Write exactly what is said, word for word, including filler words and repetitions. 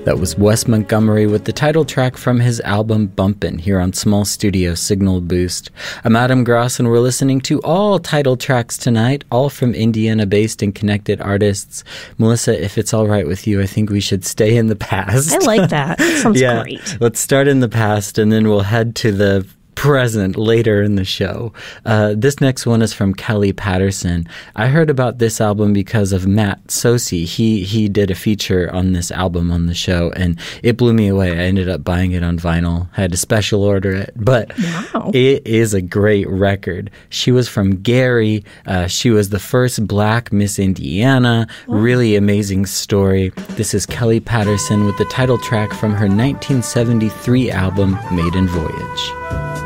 That was Wes Montgomery with the title track from his album Bumpin' here on Small Studio Signal Boost. I'm Adam Gross, and we're listening to all title tracks tonight, all from Indiana-based and connected artists. Melissa, if it's all right with you, I think we should stay in the past. I like that. That sounds yeah, great. Let's start in the past, and then we'll head to the present later in the show. Uh, this next one is from Kelly Patterson. I heard about this album because of Matt Sosi. He he did a feature on this album on the show, and it blew me away. I ended up buying it on vinyl. I had to special order it, but wow. It is a great record. She was from Gary. Uh, she was the first Black Miss Indiana. Wow. Really amazing story. This is Kelly Patterson with the title track from her nineteen seventy-three album Maiden Voyage.